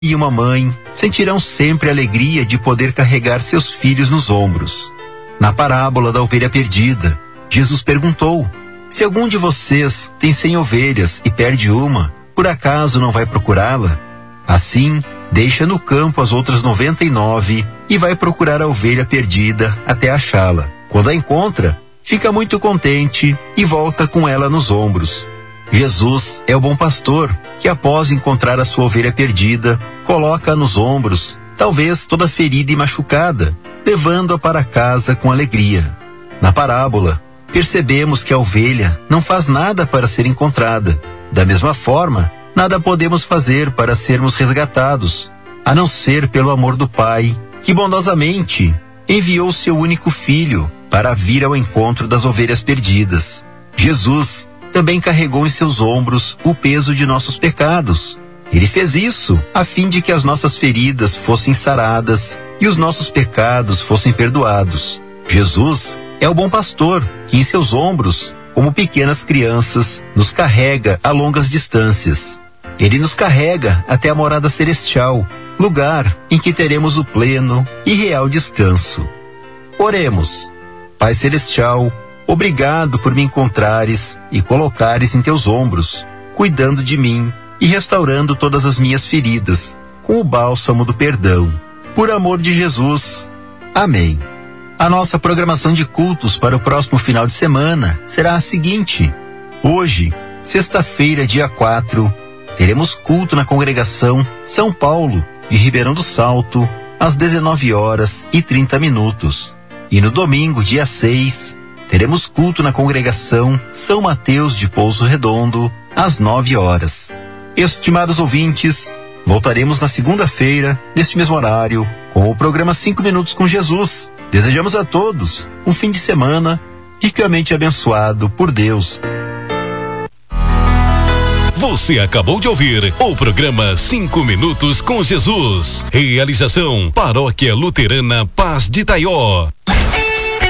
e uma mãe sentirão sempre a alegria de poder carregar seus filhos nos ombros. Na parábola da ovelha perdida, Jesus perguntou: se algum de vocês tem 100 ovelhas e perde uma, por acaso não vai procurá-la? Assim, deixa no campo as outras 99 e vai procurar a ovelha perdida até achá-la. Quando a encontra, fica muito contente e volta com ela nos ombros. Jesus é o bom pastor que, após encontrar a sua ovelha perdida, coloca-a nos ombros, talvez toda ferida e machucada, levando-a para casa com alegria. Na parábola, percebemos que a ovelha não faz nada para ser encontrada. Da mesma forma, nada podemos fazer para sermos resgatados, a não ser pelo amor do Pai, que bondosamente enviou seu único filho para vir ao encontro das ovelhas perdidas. Jesus também carregou em seus ombros o peso de nossos pecados. Ele fez isso a fim de que as nossas feridas fossem saradas e os nossos pecados fossem perdoados. Jesus é o bom pastor que em seus ombros, como pequenas crianças, nos carrega a longas distâncias. Ele nos carrega até a morada celestial, lugar em que teremos o pleno e real descanso. Oremos. Pai celestial, obrigado por me encontrares e colocares em teus ombros, cuidando de mim e restaurando todas as minhas feridas, com o bálsamo do perdão. Por amor de Jesus. Amém. A nossa programação de cultos para o próximo final de semana será a seguinte: hoje, sexta-feira, dia 4, teremos culto na congregação São Paulo de Ribeirão do Salto, às 19h30. E no domingo, dia 6, teremos culto na congregação São Mateus de Pouso Redondo, às 9h. Estimados ouvintes, voltaremos na segunda-feira, neste mesmo horário, com o programa 5 Minutos com Jesus. Desejamos a todos um fim de semana ricamente abençoado por Deus. Você acabou de ouvir o programa 5 Minutos com Jesus. Realização Paróquia Luterana Paz de Taió.